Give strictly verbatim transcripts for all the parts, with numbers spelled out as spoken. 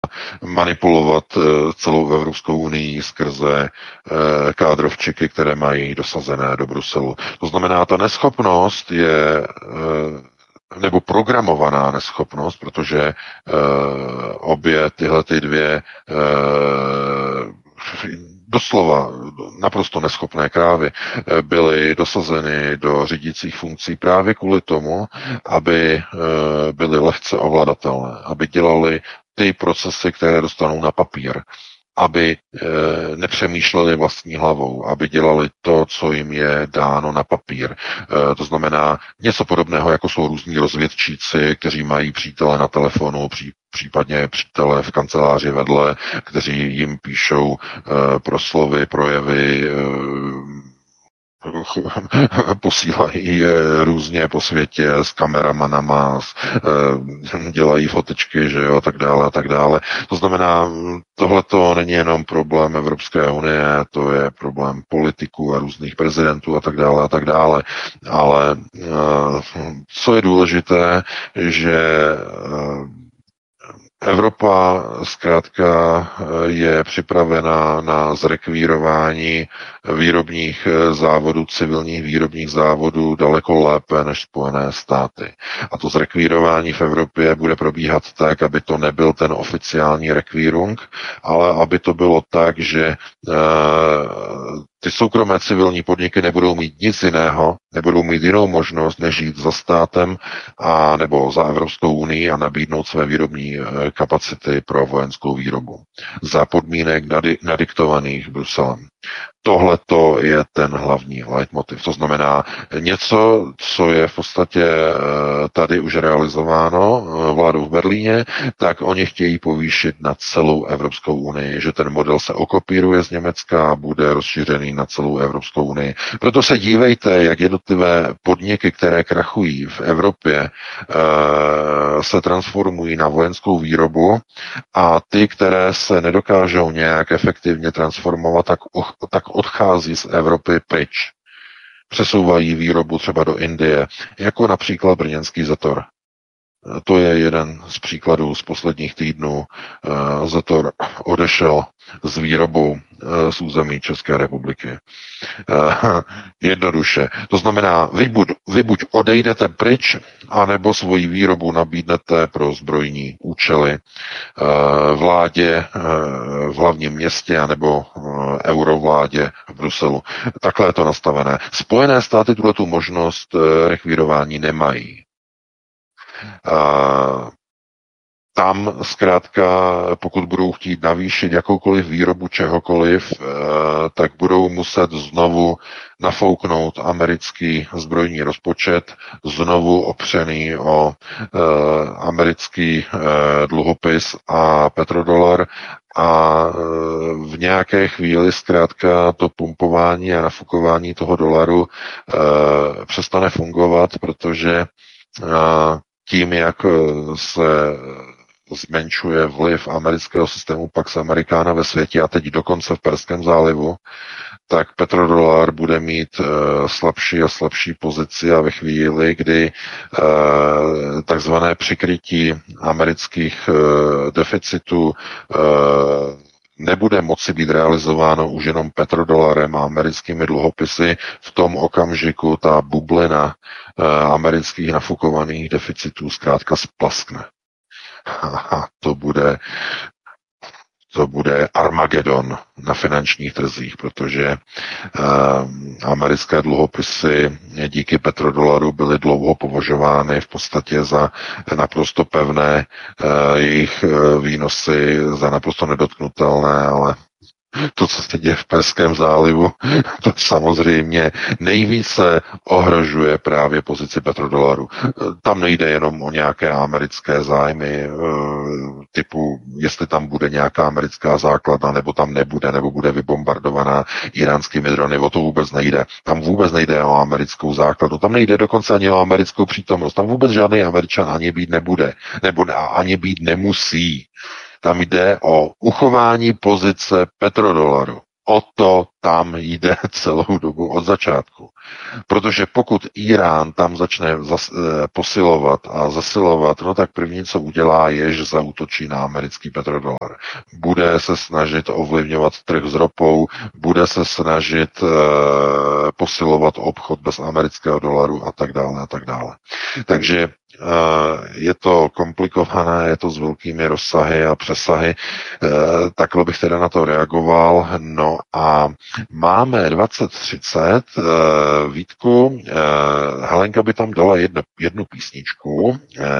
manipulovat celou Evropskou unii skrze kádrovčiky, které mají dosazené do Bruselu. To znamená, ta neschopnost je nebo programovaná neschopnost, protože obě tyhle ty dvě doslova naprosto neschopné krávy byly dosazeny do řídících funkcí právě kvůli tomu, aby byly lehce ovladatelné, aby dělali ty procesy, které dostanou na papír, aby e, nepřemýšleli vlastní hlavou, aby dělali to, co jim je dáno na papír. E, to znamená něco podobného, jako jsou různí rozvědčíci, kteří mají přítele na telefonu, pří, případně přítele v kanceláři vedle, kteří jim píšou e, proslovy, projevy, e, posílají různě po světě s kameramanama, dělají fotečky, že jo, a tak dále, a tak dále. To znamená, tohle to není jenom problém Evropské unie, to je problém politiků a různých prezidentů a tak dále, a tak dále. Ale co je důležité, že Evropa zkrátka je připravena na zrekvírování výrobních závodů, civilních výrobních závodů daleko lépe než Spojené státy. A to zrekvírování v Evropě bude probíhat tak, aby to nebyl ten oficiální rekvírung, ale aby to bylo tak, že ty soukromé civilní podniky nebudou mít nic jiného, nebudou mít jinou možnost, než jít za státem a nebo za Evropskou unii a nabídnout své výrobní kapacity pro vojenskou výrobu. Za podmínek nadiktovaných Bruselem. Tohle to je ten hlavní leitmotiv. To znamená něco, co je v podstatě tady už realizováno vládou v Berlíně, tak oni chtějí povýšit na celou Evropskou unii, že ten model se okopíruje z Německa a bude rozšířený na celou Evropskou unii. Proto se dívejte, jak jednotlivé podniky, které krachují v Evropě, se transformují na vojenskou výrobu a ty, které se nedokážou nějak efektivně transformovat, tak, tak odchází z Evropy pryč. Přesouvají výrobu třeba do Indie, jako například brněnský Zetor. To je jeden z příkladů z posledních týdnů. Zetor odešel s výrobou z území České republiky. Jednoduše. To znamená, vy buď, vy buď odejdete pryč, anebo svoji výrobu nabídnete pro zbrojní účely vládě v hlavním městě, anebo eurovládě v Bruselu. Takhle je to nastavené. Spojené státy tuhletu možnost rekvírování nemají. Tam zkrátka, pokud budou chtít navýšit jakoukoliv výrobu čehokoliv, tak budou muset znovu nafouknout americký zbrojní rozpočet, znovu opřený o americký dluhopis a petrodolar a v nějaké chvíli zkrátka to pumpování a nafukování toho dolaru přestane fungovat, protože tím, jak se zmenšuje vliv amerického systému Pax Americana ve světě a teď dokonce v Perském zálivu, tak petrodolar bude mít uh, slabší a slabší pozici a ve chvíli, kdy uh, takzvané přikrytí amerických uh, deficitů uh, nebude moci být realizováno už jenom petrodolarem a americkými dluhopisy, v tom okamžiku ta bublina uh, amerických nafukovaných deficitů zkrátka splaskne. A to bude to bude Armagedon na finančních trzích, protože uh, americké dluhopisy díky petrodolaru byly dlouho považovány v podstatě za naprosto pevné, uh, jejich uh, výnosy za naprosto nedotknutelné, ale to, co se děje v Perském zálivu, to samozřejmě nejvíce ohrožuje právě pozici petrodolaru. Tam nejde jenom o nějaké americké zájmy typu, jestli tam bude nějaká americká základna, nebo tam nebude, nebo bude vybombardovaná iránskými drony, o to vůbec nejde. Tam vůbec nejde o americkou základnu, tam nejde dokonce ani o americkou přítomnost, tam vůbec žádný Američan ani být nebude, nebo ani být nemusí. Tam jde o uchování pozice petrodolaru. O to tam jde celou dobu od začátku. Protože pokud Irán tam začne zas, posilovat a zasilovat, no tak první, co udělá, je, že zaútočí na americký petrodolar. Bude se snažit ovlivňovat trh s ropou, bude se snažit uh, posilovat obchod bez amerického dolaru a tak dále a tak dále. Takže je to komplikované, je to s velkými rozsahy a přesahy, takhle bych teda na to reagoval. No a máme dvacet třicet, Vítku, Helenka by tam dala jednu, jednu písničku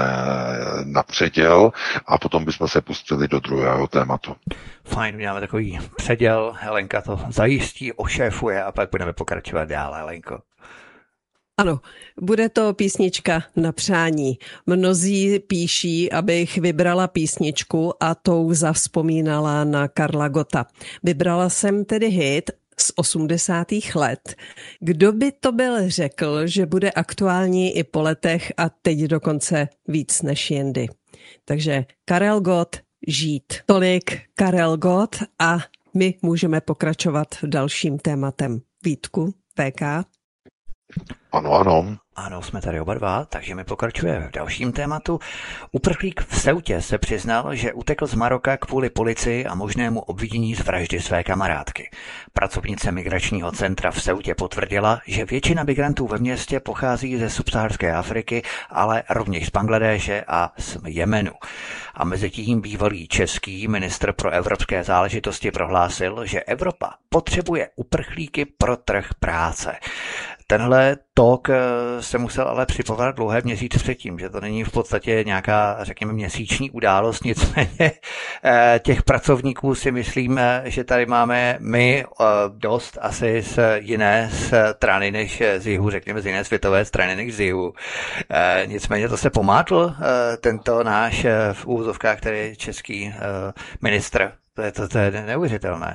na předěl a potom bychom se pustili do druhého tématu. Fajn, uděláme takový předěl, Helenka to zajistí, ošéfuje a pak budeme pokračovat dál, Helenko. Ano, bude to písnička na přání. Mnozí píší, abych vybrala písničku a tou zavzpomínala na Karla Gotta. Vybrala jsem tedy hit z osmdesátých let. Kdo by to byl řekl, že bude aktuální i po letech a teď dokonce víc než jindy. Takže Karel Gott, žít. Tolik Karel Gott a my můžeme pokračovat dalším tématem. Vítku, P K. Ano, ano. Ano, jsme tady oba dva, takže mi pokračuje v dalším tématu. Uprchlík v Ceutě se přiznal, že utekl z Maroka kvůli policii a možnému obvinění z vraždy své kamarádky. Pracovnice migračního centra v Ceutě potvrdila, že většina migrantů ve městě pochází ze subsaharské Afriky, ale rovněž z Bangladéše a z Jemenu. A mezitím bývalý český ministr pro evropské záležitosti prohlásil, že Evropa potřebuje uprchlíky pro trh práce. Tenhle talk se musel ale připravovat dlouhé měsíc předtím, že to není v podstatě nějaká, řekněme, měsíční událost, nicméně těch pracovníků si myslím, že tady máme my dost asi z jiné strany než z jihu, řekněme z jiné světové strany než z jihu. Nicméně to se pomátl, tento náš v úvozovkách, který je český ministr, to je, to, to je neuvěřitelné.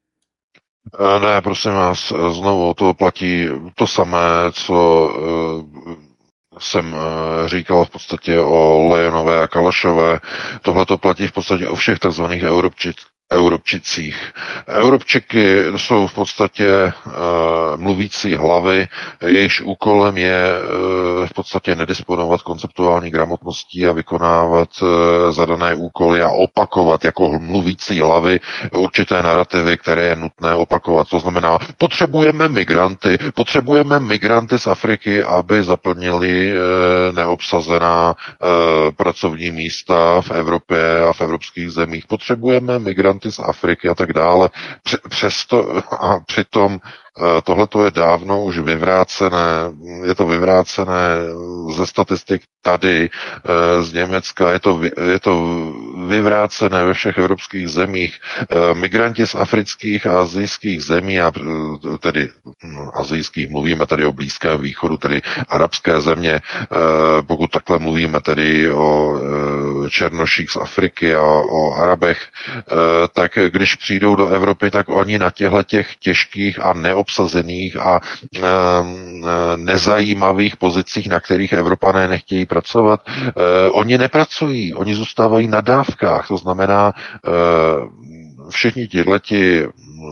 Ne, prosím vás, znovu to platí to samé, co jsem říkal v podstatě o Lejonové a Kalašové. Tohle to platí v podstatě o všech takzvaných Europčicích. Europčicích. Europčiky jsou v podstatě uh, mluvící hlavy, jejichž úkolem je uh, v podstatě nedisponovat konceptuální gramotností a vykonávat uh, zadané úkoly a opakovat jako mluvící hlavy určité narrativy, které je nutné opakovat. To znamená, potřebujeme migranty, potřebujeme migranty z Afriky, aby zaplnili uh, neobsazená uh, pracovní místa v Evropě a v evropských zemích. Potřebujeme migranty z Afriky a tak dále. Přesto a přitom tohleto je dávno už vyvrácené, je to vyvrácené ze statistik tady z Německa, je to, je to vyvrácené ve všech evropských zemích. Migranti z afrických a asijských zemí, a tedy asijských, mluvíme tady o Blízkém východu, tedy arabské země, pokud takhle mluvíme tedy o černoších z Afriky a o Arabech, tak když přijdou do Evropy, tak oni na těchto těch těžkých a neobsazených a e, nezajímavých pozicích, na kterých Evropané nechtějí pracovat, e, oni nepracují, oni zůstávají na dávkách, to znamená, e, všichni tihleti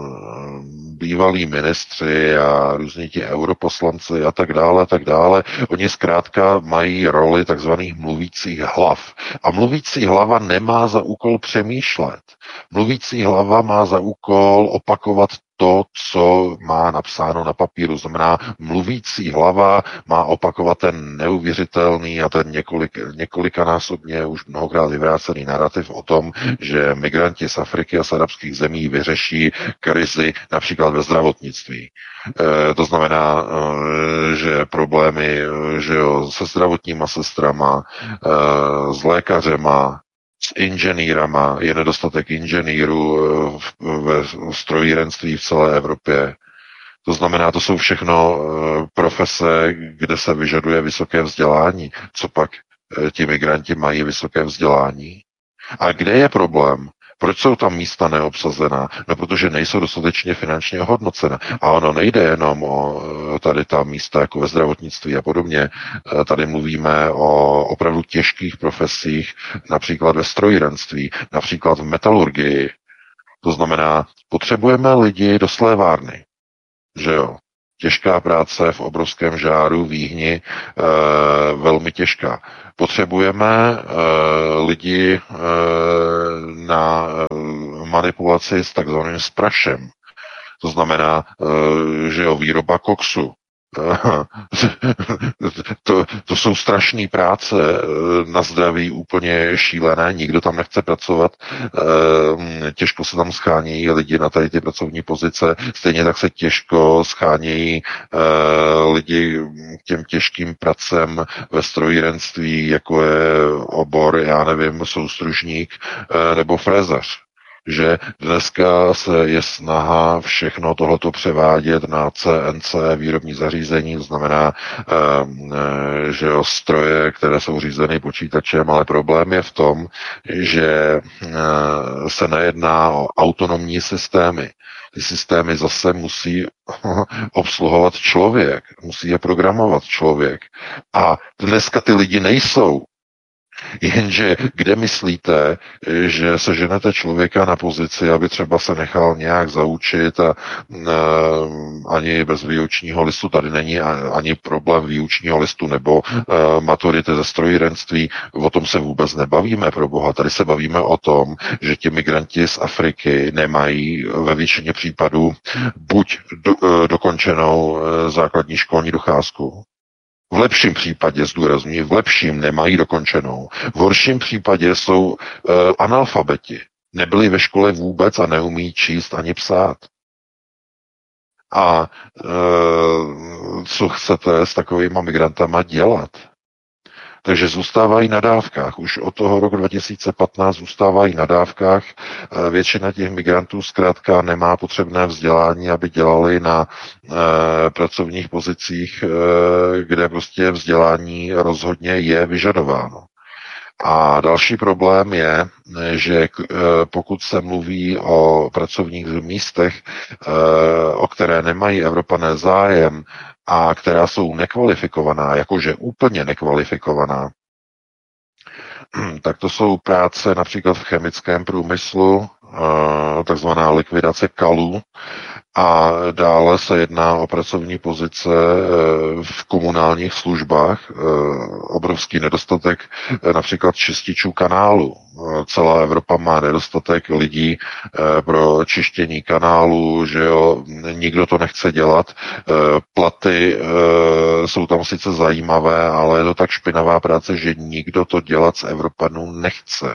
bývalí ministři a různí ti europoslanci a tak dále, a tak dále, oni zkrátka mají roli takzvaných mluvících hlav. A mluvící hlava nemá za úkol přemýšlet. Mluvící hlava má za úkol opakovat to, co má napsáno na papíru. Znamená, mluvící hlava má opakovat ten neuvěřitelný a ten několik, několikanásobně už mnohokrát vyvrácený narrativ o tom, že migranti z Afriky a z arabských zemí vyřeší krizi například ve zdravotnictví. E, to znamená, e, že problémy že jo, se zdravotníma sestrama, e, s lékařema, s inženýrama, je nedostatek inženýrů ve strojírenství v celé Evropě. To znamená, to jsou všechno profese, kde se vyžaduje vysoké vzdělání. Co pak ti migranti mají vysoké vzdělání? A kde je problém? Proč jsou tam místa neobsazená? No, protože nejsou dostatečně finančně ohodnocena. A ono nejde jenom o tady ta místa jako ve zdravotnictví a podobně. Tady mluvíme o opravdu těžkých profesích, například ve strojírenství, například v metalurgii. To znamená, potřebujeme lidi do slévárny. Že jo? Těžká práce v obrovském žáru, výhni, e, velmi těžká. Potřebujeme e, lidi e, na manipulaci s takzvaným sprašem. To znamená, e, že jo, výroba koksu. To, to jsou strašné práce na zdraví úplně šílené, nikdo tam nechce pracovat, těžko se tam schánějí lidi na tady ty pracovní pozice, stejně tak se těžko schánějí lidi k těm těžkým pracem ve strojírenství, jako je obor, já nevím, soustružník nebo frézař. Že dneska se je snaha všechno tohleto převádět na C N C výrobní zařízení, to znamená, že jo, stroje, které jsou řízeny počítačem, ale problém je v tom, že se nejedná o autonomní systémy. Ty systémy zase musí obsluhovat člověk, musí je programovat člověk. A dneska ty lidi nejsou. Jenže kde myslíte, že seženete člověka na pozici, aby třeba se nechal nějak zaučit a uh, ani bez výučního listu tady není ani problém výučního listu nebo uh, maturity ze strojírenství, o tom se vůbec nebavíme, pro boha. Tady se bavíme o tom, že ti migranti z Afriky nemají ve většině případů buď do, uh, dokončenou uh, základní školní docházku, v lepším případě, zdůrazňuji, v lepším nemají dokončenou. V horším případě jsou e, analfabeti. Nebyli ve škole vůbec a neumí číst ani psát. A e, co chcete s takovýma migrantama dělat? Takže zůstávají na dávkách. Už od toho roku dva tisíce patnáct zůstávají na dávkách. Většina těch migrantů zkrátka nemá potřebné vzdělání, aby dělali na e, pracovních pozicích, e, kde prostě vzdělání rozhodně je vyžadováno. A další problém je, že pokud se mluví o pracovních místech, o které nemají Evropané zájem a která jsou nekvalifikovaná, jakože úplně nekvalifikovaná, tak to jsou práce například v chemickém průmyslu, takzvaná likvidace kalů, a dále se jedná o pracovní pozice v komunálních službách, obrovský nedostatek například čističů kanálu. Celá Evropa má nedostatek lidí pro čištění kanálu, že jo, nikdo to nechce dělat. Platy jsou tam sice zajímavé, ale je to tak špinavá práce, že nikdo to dělat z Evropanů nechce.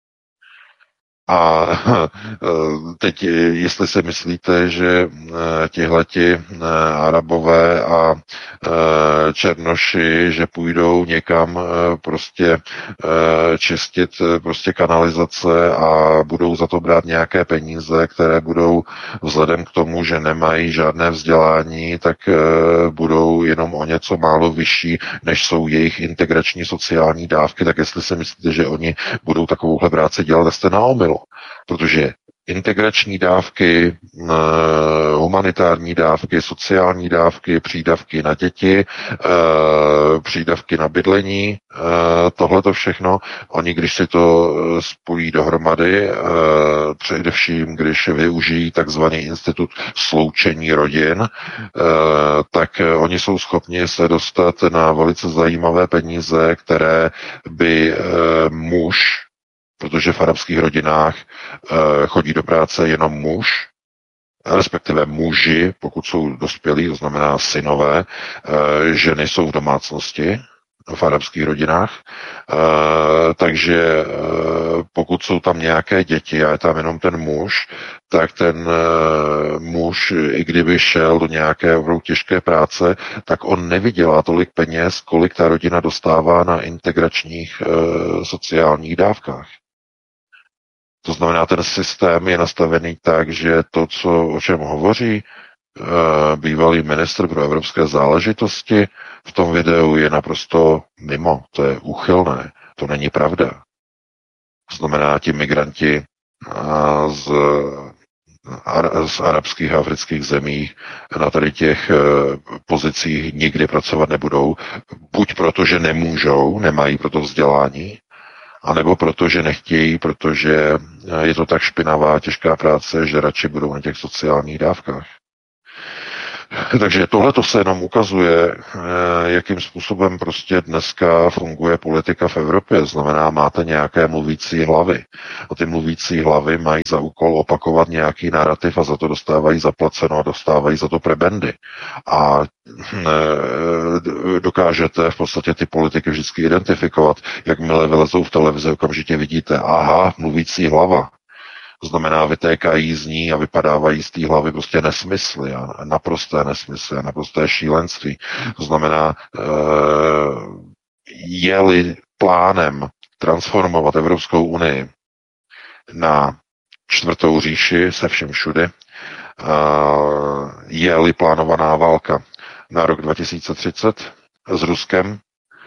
A teď, jestli si myslíte, že tihleti Arabové a Černoši, že půjdou někam prostě čistit prostě kanalizace a budou za to brát nějaké peníze, které budou vzhledem k tomu, že nemají žádné vzdělání, tak budou jenom o něco málo vyšší, než jsou jejich integrační sociální dávky, tak jestli si myslíte, že oni budou takovouhle práci dělat, tak jste na omylu. Protože integrační dávky, humanitární dávky, sociální dávky, přídavky na děti, přídavky na bydlení, tohleto všechno, oni když si to spojí dohromady, především když využijí takzvaný institut sloučení rodin, tak oni jsou schopni se dostat na velice zajímavé peníze, které by muž, protože v arabských rodinách e, chodí do práce jenom muž, respektive muži, pokud jsou dospělí, to znamená synové, e, ženy jsou v domácnosti v arabských rodinách, e, takže e, pokud jsou tam nějaké děti a je tam jenom ten muž, tak ten e, muž, i kdyby šel do nějaké opravdu těžké práce, tak on nevydělá tolik peněz, kolik ta rodina dostává na integračních e, sociálních dávkách. To znamená, ten systém je nastavený tak, že to, co, o čem hovoří e, bývalý ministr pro evropské záležitosti v tom videu, je naprosto mimo. To je úchylné. To není pravda. To znamená, ti migranti z, z arabských a afrických zemí na tady těch e, pozicích nikdy pracovat nebudou. Buď proto, že nemůžou, nemají proto vzdělání, anebo protože nechtějí, protože je to tak špinavá, těžká práce, že radši budou na těch sociálních dávkách. Takže tohle to se jenom ukazuje, jakým způsobem prostě dneska funguje politika v Evropě. Znamená, máte nějaké mluvící hlavy. A ty mluvící hlavy mají za úkol opakovat nějaký narrativ a za to dostávají zaplaceno a dostávají za to prebendy. A dokážete v podstatě ty politiky vždycky identifikovat. Jakmile vylezou v televizi, okamžitě vidíte, aha, mluvící hlava. To znamená, vytékají z ní a vypadávají z té hlavy prostě nesmysly a naprosté nesmysly a naprosté šílenství. To znamená, je-li plánem transformovat Evropskou unii na čtvrtou říši se všem všude, je-li plánovaná válka na rok dva tisíce třicet s Ruskem,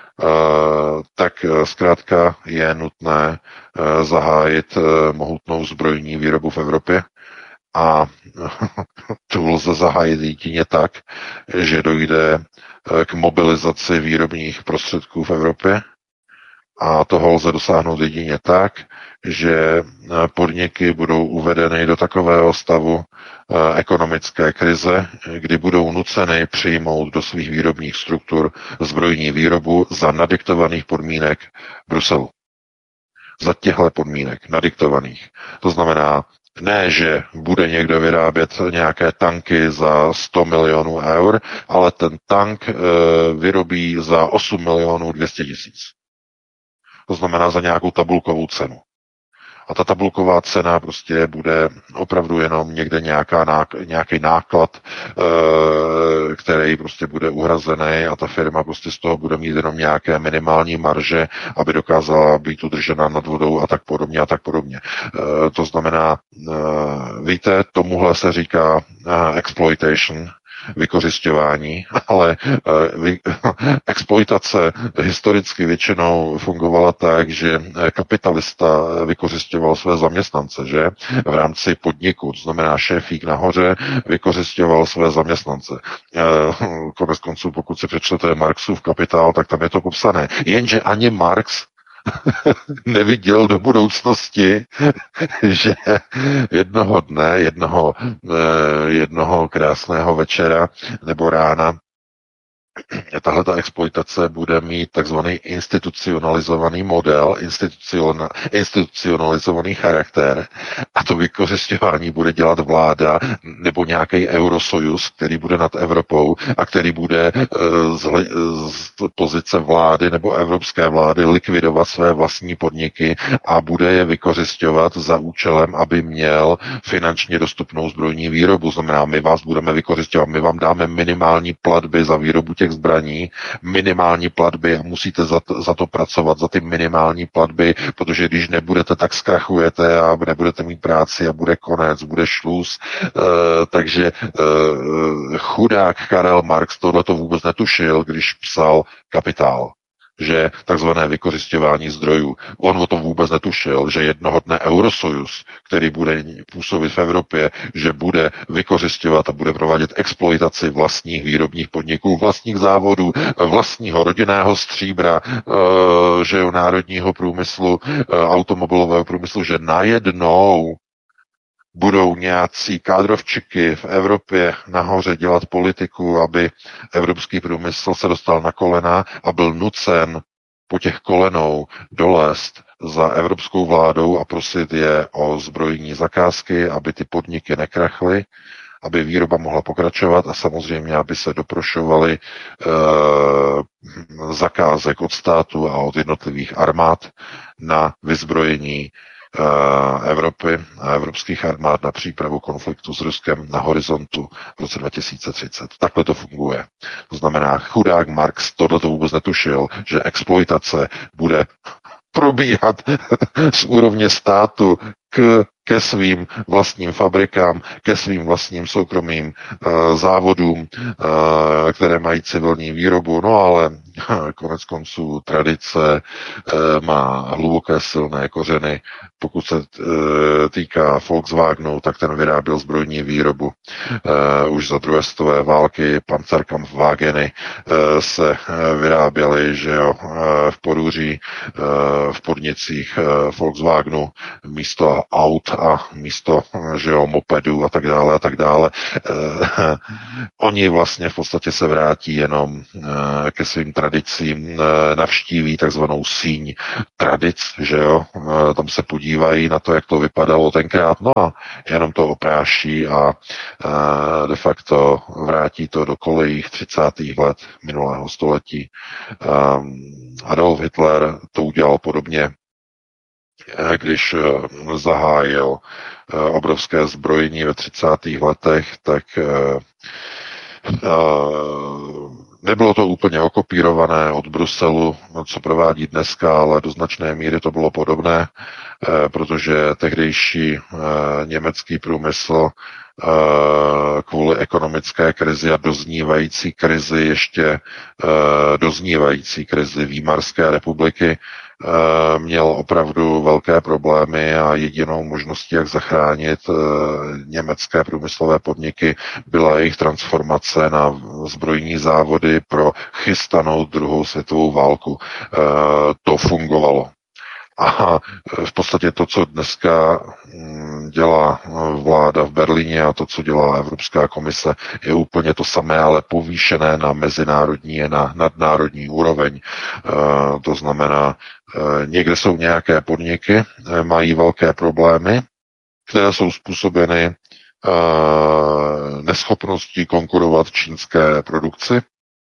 tak zkrátka je nutné zahájit mohutnou zbrojní výrobu v Evropě a to lze zahájit jedině tak, že dojde k mobilizaci výrobních prostředků v Evropě a toho lze dosáhnout jedině tak, že podniky budou uvedeny do takového stavu ekonomické krize, kdy budou nuceny přijmout do svých výrobních struktur zbrojní výrobu za nadiktovaných podmínek Bruselu. Za těchto podmínek nadiktovaných. To znamená, ne, že bude někdo vyrábět nějaké tanky za sto milionů eur, ale ten tank e, vyrobí za osm milionů dvě stě tisíc. To znamená za nějakou tabulkovou cenu. A ta tabulková cena prostě bude opravdu jenom někde nějaká nák- nějaký náklad, e, který prostě bude uhrazený a ta firma prostě z toho bude mít jenom nějaké minimální marže, aby dokázala být udržena nad vodou a tak podobně a tak podobně. E, to znamená, e, víte, tomuhle se říká e, exploitation, vykořisťování, ale vy, exploitace historicky většinou fungovala tak, že kapitalista vykořisťoval své zaměstnance, že v rámci podniku, to znamená šéfík nahoře, vykořisťoval své zaměstnance. Konec konců, pokud si přečtete Marxův Kapitál, tak tam je to popsané. Jenže ani Marx neviděl do budoucnosti, že jednoho dne, jednoho, jednoho krásného večera nebo rána tahle ta exploitace bude mít takzvaný institucionalizovaný model, institucionalizovaný charakter a to vykořisťování bude dělat vláda nebo nějaký Eurosojus, který bude nad Evropou a který bude z, z pozice vlády nebo evropské vlády likvidovat své vlastní podniky a bude je vykořisťovat za účelem, aby měl finančně dostupnou zbrojní výrobu. Znamená, my vás budeme vykořisťovat, my vám dáme minimální platby za výrobu těch zbraní, minimální platby a musíte za to, za to pracovat, za ty minimální platby, protože když nebudete, tak zkrachujete a nebudete mít práci a bude konec, bude šluz. E, takže e, chudák Karel Marx tohleto vůbec netušil, když psal Kapitál, že takzvané vykořisťování zdrojů. On o tom vůbec netušil, že jednoho dne Eurosojus, který bude působit v Evropě, že bude vykořisťovat a bude provádět exploitaci vlastních výrobních podniků, vlastních závodů, vlastního rodinného stříbra, že jo, národního průmyslu, automobilového průmyslu, že najednou budou nějací kádrovčiky v Evropě nahoře dělat politiku, aby evropský průmysl se dostal na kolena a byl nucen po těch kolenou dolézt za evropskou vládou a prosit je o zbrojní zakázky, aby ty podniky nekrachly, aby výroba mohla pokračovat a samozřejmě, aby se doprošovaly e, zakázek od státu a od jednotlivých armád na vyzbrojení Evropy a evropských armád na přípravu konfliktu s Ruskem na horizontu v roce dva tisíce třicet. Takhle to funguje. To znamená, chudák Marx tohle to vůbec netušil, že exploitace bude probíhat z úrovně státu k, ke svým vlastním fabrikám, ke svým vlastním soukromým uh, závodům, uh, které mají civilní výrobu. No ale Konec konců tradice má hluboké silné kořeny. Pokud se týká Volkswagenu, tak ten vyráběl zbrojní výrobu. Už za druhé světové války Panzerkampfwageny se vyráběly, že jo, v Porúří, v podnicích Volkswagenu místo aut a místo, že jo, mopedů a tak dále a tak dále. Oni vlastně v podstatě se vrátí jenom ke svým tradicím, navštíví takzvanou síň tradic, že jo, tam se podívají na to, jak to vypadalo tenkrát, no a jenom to opráší a de facto vrátí to do kolejích třicátých let minulého století. Adolf Hitler to udělal podobně, když zahájil obrovské zbrojení ve třicátých letech, tak nebylo to úplně okopírované od Bruselu, co provádí dneska, ale do značné míry to bylo podobné, protože tehdejší německý průmysl kvůli ekonomické krizi a doznívající krizi, ještě doznívající krizi Výmarské republiky, měl opravdu velké problémy a jedinou možností, jak zachránit německé průmyslové podniky, byla jejich transformace na zbrojní závody pro chystanou druhou světovou válku. To fungovalo. A v podstatě to, co dneska dělá vláda v Berlíně a to, co dělá Evropská komise, je úplně to samé, ale povýšené na mezinárodní a na nadnárodní úroveň. To znamená, někde jsou nějaké podniky, mají velké problémy, které jsou způsobeny neschopností konkurovat čínské produkci,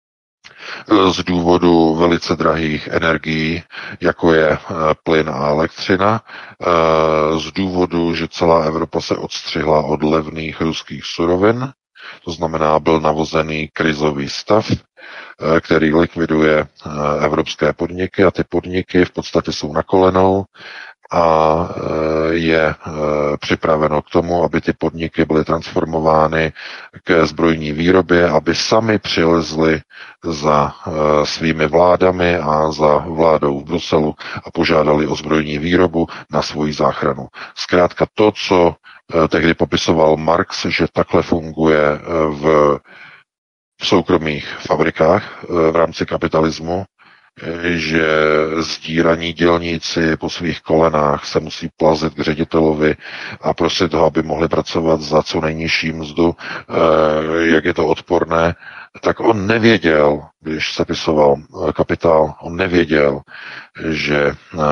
z důvodu velice drahých energií, jako je plyn a elektřina, z důvodu, že celá Evropa se odstřihla od levných ruských surovin, to znamená, byl navozený krizový stav, který likviduje evropské podniky a ty podniky v podstatě jsou na kolenou a je připraveno k tomu, aby ty podniky byly transformovány ke zbrojní výrobě, aby sami přilezli za svými vládami a za vládou v Bruselu a požádali o zbrojní výrobu na svoji záchranu. Zkrátka to, co tehdy popisoval Marx, že takhle funguje v v soukromých fabrikách v rámci kapitalismu, že sdíraní dělníci po svých kolenách se musí plazit k ředitelovi a prosit ho, aby mohli pracovat za co nejnižší mzdu, jak je to odporné, tak on nevěděl, když sepisoval Kapitál, on nevěděl, že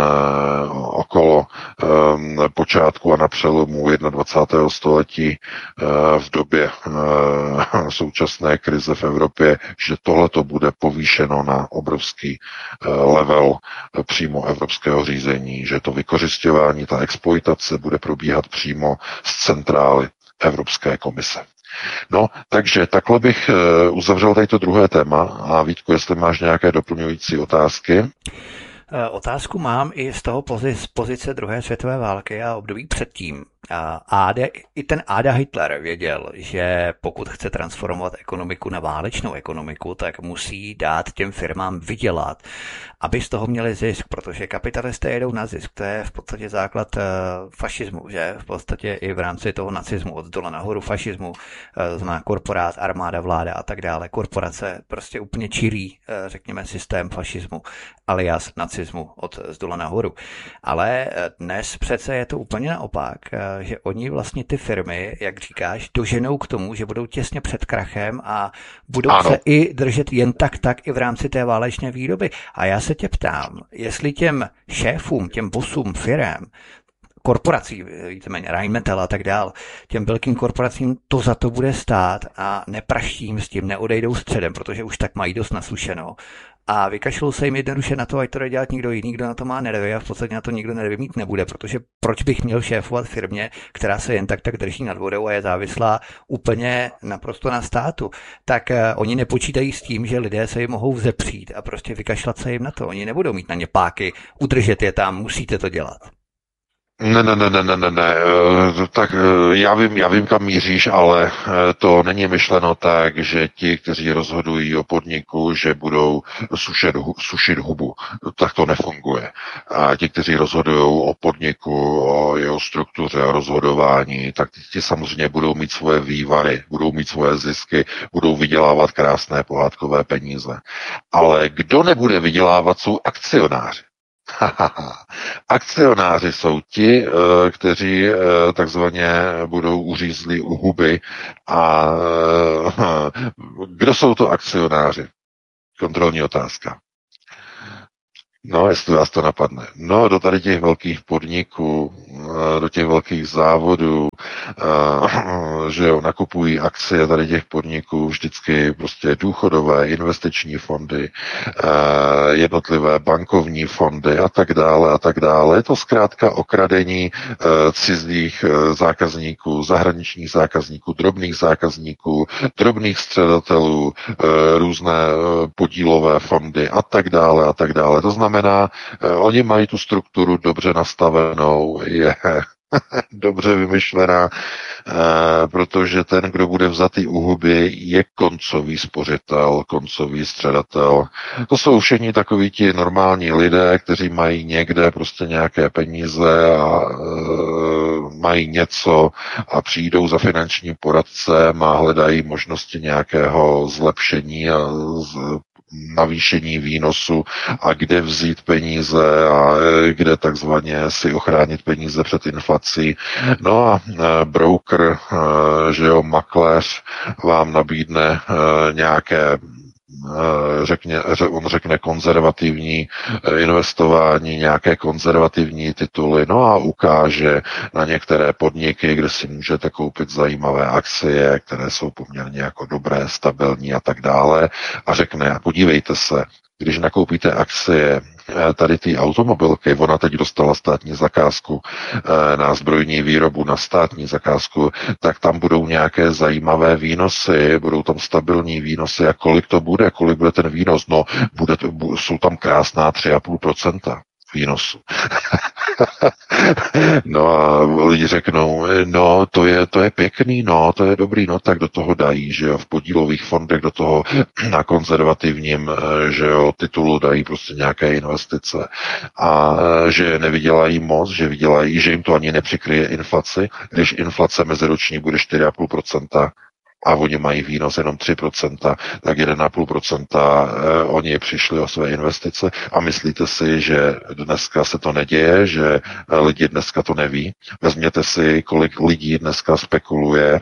okolo počátku a na přelomu dvacátého prvního století v době současné krize v Evropě, že tohleto bude povýšeno na obrovský level přímo evropského řízení, že to vykořisťování, ta exploitace bude probíhat přímo z centrály Evropské komise. No, takže takhle bych uzavřel tady to druhé téma a Vítku, jestli máš nějaké doplňující otázky. Otázku mám i z toho pozic, pozice druhé světové války a období předtím. Ada, I ten Ada Hitler věděl, že pokud chce transformovat ekonomiku na válečnou ekonomiku, tak musí dát těm firmám vydělat, aby z toho měli zisk, protože kapitalisté jedou na zisk. To je v podstatě základ uh, fašismu, že v podstatě i v rámci toho nacismu, od dola nahoru fašismu, uh, znamená korporát, armáda, vláda a tak dále. Korporace prostě úplně čirý, uh, řekněme, systém fašismu, alias nacismu od z dola nahoru. Ale dnes přece je to úplně naopak, uh, že oni vlastně ty firmy, jak říkáš, doženou k tomu, že budou těsně před krachem a budou ano. se i držet jen tak tak i v rámci té válečné výroby. A já se tě ptám, jestli těm šéfům, těm bossům firem, korporací, víceméně Rheinmetall a tak dál, těm velkým korporacím to za to bude stát a nepraštím s tím, neodejdou středem, protože už tak mají dost naslušeno. A vykašlou se jim jednoduše na to, ať to jde dělat nikdo jiný, kdo na to má nervy a v podstatě na to nikdo nervy mít nebude, protože proč bych měl šéfovat firmě, která se jen tak tak drží nad vodou a je závislá úplně naprosto na státu, tak uh, oni nepočítají s tím, že lidé se jim mohou vzepřít a prostě vykašlat se jim na to. Oni nebudou mít na ně páky, udržet je tam, musíte to dělat. Ne, ne, ne, ne, ne, ne, ne. eh, tak eh, já vím, já vím, kam míříš, ale eh, to není myšleno tak, že ti, kteří rozhodují o podniku, že budou sušit, hu- sušit hubu. Tak to nefunguje. A ti, kteří rozhodují o podniku, o jeho struktuře, o rozhodování, tak ti samozřejmě budou mít svoje vývary, budou mít svoje zisky, budou vydělávat krásné pohádkové peníze. Ale kdo nebude vydělávat, jsou akcionáři. Akcionáři jsou ti, eh, kteří eh, takzvaně budou uřízlí u huby. A eh, kdo jsou to akcionáři? Kontrolní otázka. No, jestli vás to napadne. No, do tady těch velkých podniků, do těch velkých závodů, že jo, nakupují akcie tady těch podniků vždycky prostě důchodové, investiční fondy, jednotlivé bankovní fondy a tak dále a tak dále. Je to zkrátka okradení cizích zákazníků, zahraničních zákazníků, drobných zákazníků, drobných středatelů, různé podílové fondy a tak dále a tak dále. To znamená, Znamená, oni mají tu strukturu dobře nastavenou, je dobře vymyšlená, protože ten, kdo bude vzatý u huby, je koncový spořitel, koncový středatel. To jsou všichni takoví ti normální lidé, kteří mají někde prostě nějaké peníze a e, mají něco a přijdou za finanční poradcem a hledají možnosti nějakého zlepšení a z, navýšení výnosu a kde vzít peníze a kde takzvaně si ochránit peníze před inflací. No a broker, že jo, makléř vám nabídne nějaké řekně, on řekne konzervativní investování, nějaké konzervativní tituly, no a ukáže na některé podniky, kde si můžete koupit zajímavé akcie, které jsou poměrně jako dobré, stabilní a tak dále a řekne, podívejte se, když nakoupíte akcie tady ty automobilky, ona teď dostala státní zakázku na zbrojní výrobu, na státní zakázku, tak tam budou nějaké zajímavé výnosy, budou tam stabilní výnosy a kolik to bude, kolik bude ten výnos, no bude to, jsou tam krásná tři a půl procenta výnosu. No a lidi řeknou, no to je, to je pěkný, no to je dobrý, no tak do toho dají, že jo, v podílových fondech do toho na konzervativním, že jo, titulu dají prostě nějaké investice a že nevydělají moc, že vydělají, že jim to ani nepřikryje inflaci, když inflace meziroční bude čtyři a půl procenta a oni mají výnos jenom tři procenta, tak jedna a půl procenta oni přišli o své investice a myslíte si, že dneska se to neděje, že lidi dneska to neví. Vezměte si, kolik lidí dneska spekuluje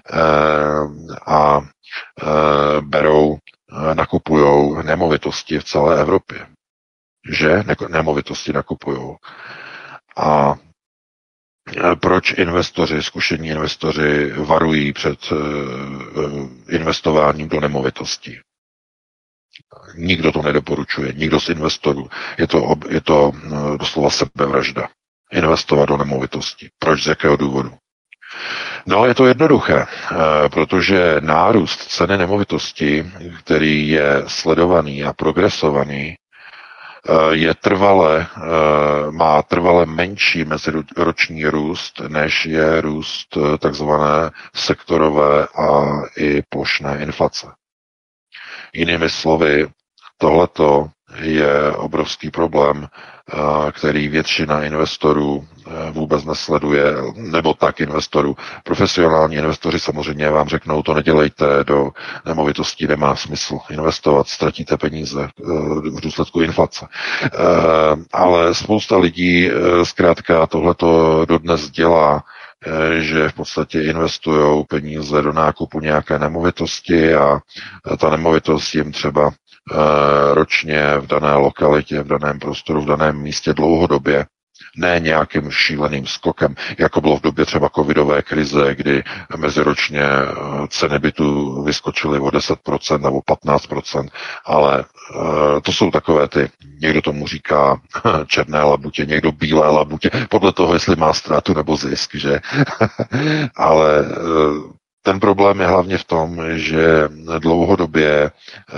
a berou, nakupujou nemovitosti v celé Evropě. Že nemovitosti nakupujou. A proč investoři, zkušení investoři varují před investováním do nemovitostí? Nikdo to nedoporučuje, nikdo z investorů. Je to, je to doslova sebevražda. Investovat do nemovitostí. Proč, z jakého důvodu? No, je to jednoduché, protože nárůst ceny nemovitosti, který je sledovaný a progresovaný, je trvale, má trvale menší meziroční růst, než je růst takzvané sektorové a i plošné inflace. Jinými slovy, tohleto je obrovský problém, který většina investorů vůbec nesleduje, nebo tak investorů. Profesionální investoři samozřejmě vám řeknou, to nedělejte, do nemovitostí nemá smysl investovat, ztratíte peníze v důsledku inflace. Ale spousta lidí zkrátka tohleto dodnes dělá, že v podstatě investují peníze do nákupu nějaké nemovitosti a ta nemovitost jim třeba ročně v dané lokalitě, v daném prostoru, v daném místě dlouhodobě, ne nějakým šíleným skokem, jako bylo v době třeba covidové krize, kdy meziročně ceny bytu vyskočily o deset procent nebo patnáct procent, ale to jsou takové ty, někdo tomu říká černé labutě, někdo bílé labutě, podle toho, jestli má ztrátu nebo zisk, že? Ale ten problém je hlavně v tom, že dlouhodobě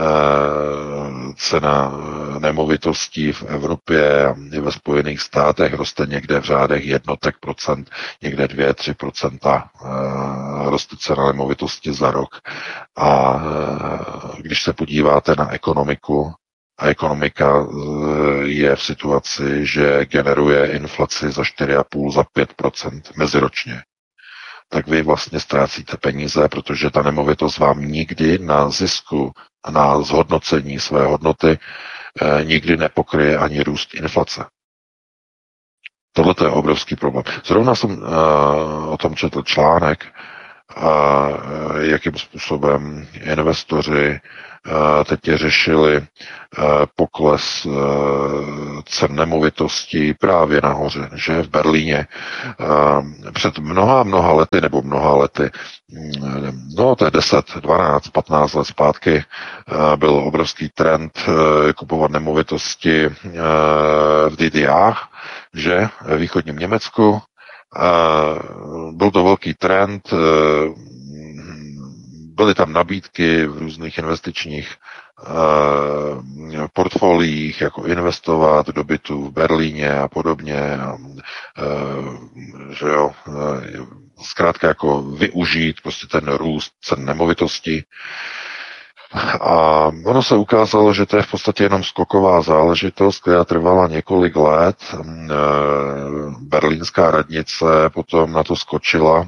cena nemovitostí v Evropě a ve Spojených státech roste někde v řádech jednotek procent, někde dvě, tři procenta roste cena nemovitosti za rok. A když se podíváte na ekonomiku, a ekonomika je v situaci, že generuje inflaci za čtyři celá pět, za pět procent meziročně, tak vy vlastně ztrácíte peníze, protože ta nemovitost vám nikdy na zisku a na zhodnocení své hodnoty eh, nikdy nepokryje ani růst inflace. Tohle je obrovský problém. Zrovna jsem uh, o tom četl článek, a uh, jakým způsobem investoři uh, teď řešili uh, pokles uh, cen nemovitostí právě nahoře, že v Berlíně uh, před mnoha, mnoha lety, nebo mnoha lety, no to je deset, dvanáct, patnáct let zpátky, uh, byl obrovský trend uh, kupovat nemovitosti uh, v D D R, že ve východním Německu. Uh, byl to velký trend, uh, byly tam nabídky v různých investičních uh, portfoliích, jako investovat do bytu v Berlíně a podobně, uh, že jo, uh, zkrátka jako využít prostě ten růst cen nemovitosti. A ono se ukázalo, že to je v podstatě jenom skoková záležitost, která trvala několik let. Berlínská radnice potom na to skočila,